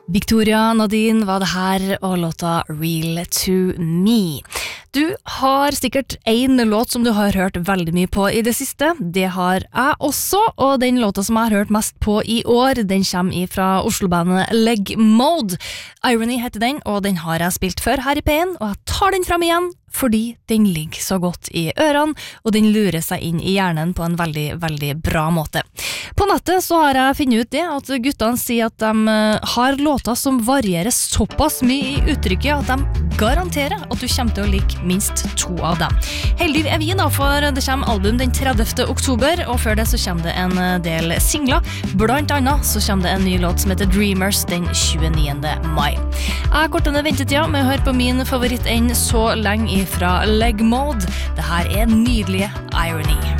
Victoria Nadine var det her og låta Real to Me. Du har sikkert en låt som du har hørt veldig mye på i det siste. Det har jeg også, og den låta som jeg har hørt mest på i år, den kommer fra Oslo-bandet Leg Mode. Irony heter den, og den har jeg spilt før her i P1, og jeg tar den fram igjen fordi den ligger så godt i ørene, og den lurer seg inn i hjernen på en veldig, veldig bra måte. På nettet så har jeg funnet ut det, at guttene sier at de har låter som varierer såpass mye i uttrykket at de garanterer at du kommer til å like minst 2 av dem. Heldig er vi da, for det kommer album den 30. oktober, og før det så kommer det en del singler. Blant annet så kommer det en ny låt som heter Dreamers den 29. mai. Jeg korter ned ventetida med å høre på min favoritt enn så lenge fra Leg Mode. Det her er nydelige Irony.